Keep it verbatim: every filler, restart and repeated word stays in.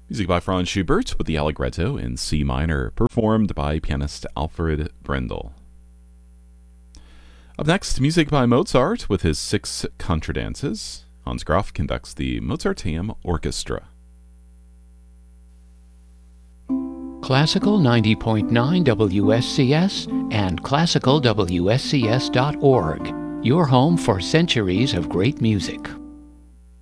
Music by Franz Schubert with the Allegretto in C minor, performed by pianist Alfred Brendel. Up next, music by Mozart with his six contradances. Hans Graf conducts the Mozarteum Orchestra. Classical ninety point nine W S C S and classical W S C S dot org, your home for centuries of great music.